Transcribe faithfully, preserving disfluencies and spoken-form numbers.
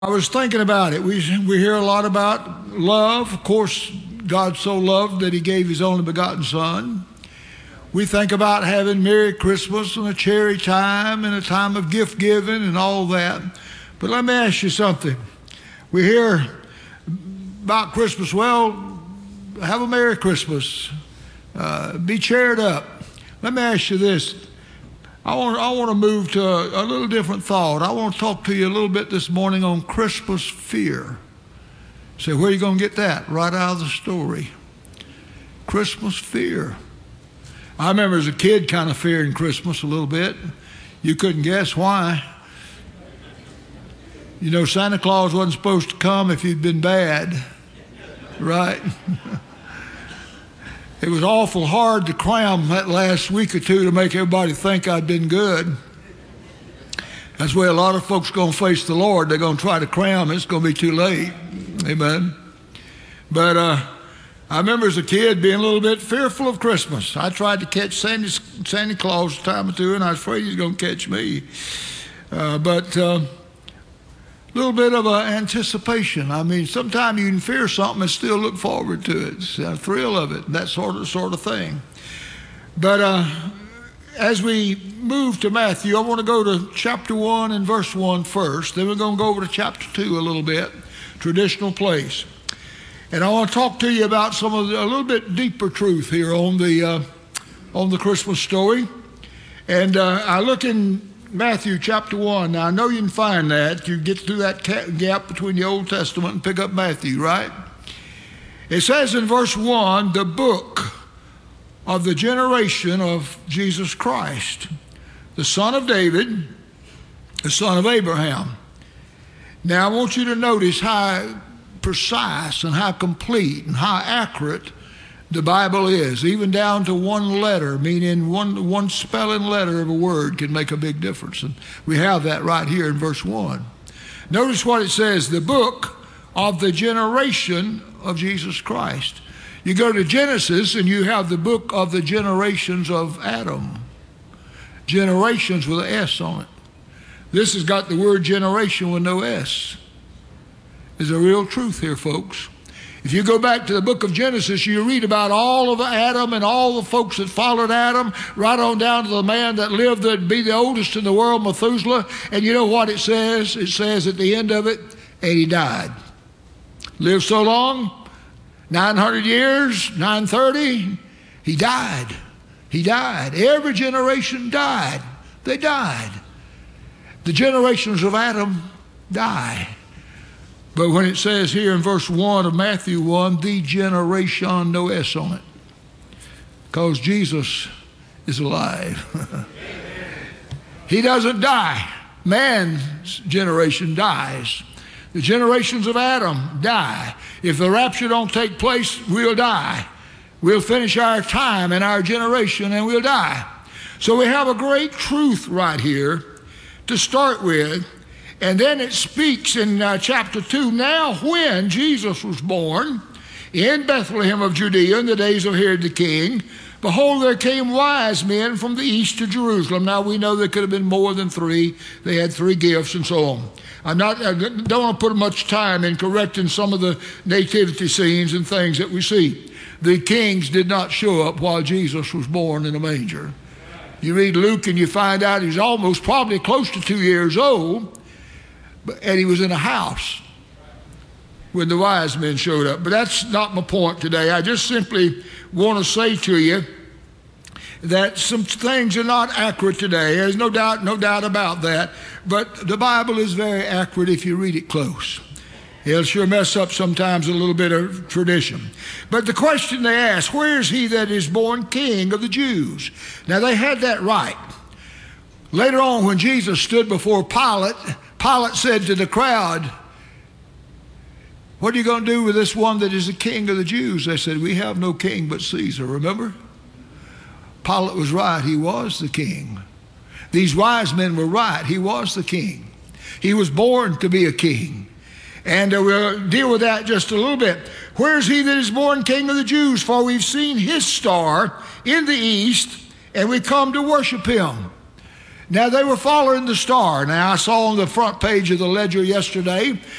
I was thinking about it. We, we hear a lot about love. Of course, God so loved that he gave his only begotten son. We think about having Merry Christmas and a cherry time and a time of gift giving and all that. But let me ask you something. We hear about Christmas. Well, have a Merry Christmas. Uh, be cheered up. Let me ask you this. I want, I want to move to a, a little different thought. I want to talk to you a little bit this morning on Christmas fear. Say, where are you going to get that? Right out of the story. Christmas fear. I remember as a kid kind of fearing Christmas a little bit. You couldn't guess why. You know, Santa Claus wasn't supposed to come if you'd been bad, right? It was awful hard to cram that last week or two to make everybody think I'd been good. That's the way a lot of folks are going to face the Lord. They're going to try to cram. It's going to be too late. Amen. But uh, I remember as a kid being a little bit fearful of Christmas. I tried to catch Santa, Santa Claus a time or two, and I was afraid he was going to catch me. Uh, but... Uh, A little bit of an anticipation. I mean, sometimes you can fear something and still look forward to it. It's a thrill of it, that sort of sort of thing. But uh, as we move to Matthew, I want to go to chapter one and verse one first. Then we're going to go over to chapter two a little bit, traditional place. And I want to talk to you about some of the, a little bit deeper truth here on the uh, on the Christmas story. And uh, I look in Matthew chapter one. Now, I know you can find that. You get through that gap between the Old Testament and pick up Matthew, right? It says in verse one, the book of the generation of Jesus Christ, the son of David, the son of Abraham. Now, I want you to notice how precise and how complete and how accurate the Bible is, even down to one letter, meaning one, one spelling letter of a word can make a big difference. And we have that right here in verse one. Notice what it says, the book of the generation of Jesus Christ. You go to Genesis and you have the book of the generations of Adam. Generations with an S on it. This has got the word generation with no S. There's a real truth here, folks. If you go back to the book of Genesis, you read about all of Adam and all the folks that followed Adam, right on down to the man that lived that'd be the oldest in the world, Methuselah. And you know what it says? It says at the end of it, and he died. Lived so long, nine hundred years, nine thirty, he died. He died. Every generation died. They died. The generations of Adam die. But when it says here in verse one of Matthew one, the generation, no S on it, because Jesus is alive. He doesn't die. Man's generation dies. The generations of Adam die. If the rapture don't take place, we'll die. We'll finish our time and our generation and we'll die. So we have a great truth right here to start with. And then it speaks in uh, chapter two, now when Jesus was born in Bethlehem of Judea in the days of Herod the king, behold, there came wise men from the east to Jerusalem. Now we know there could have been more than three. They had three gifts and so on. I'm not, I don't want to put much time in correcting some of the nativity scenes and things that we see. The kings did not show up while Jesus was born in a manger. You read Luke and you find out he's almost probably close to two years old. And he was in a house when the wise men showed up. But that's not my point today. I just simply want to say to you that some things are not accurate today. There's no doubt, no doubt about that. But the Bible is very accurate if you read it close. It'll sure mess up sometimes a little bit of tradition. But the question they ask, where is he that is born king of the Jews? Now they had that right. Later on when Jesus stood before Pilate, Pilate said to the crowd, what are you going to do with this one that is the king of the Jews? They said, we have no king but Caesar, remember? Pilate was right, he was the king. These wise men were right, he was the king. He was born to be a king. And uh, we'll deal with that just a little bit. Where is he that is born king of the Jews? For we've seen his star in the east, and we come to worship him. Now, they were following the star. Now, I saw on the front page of the Ledger yesterday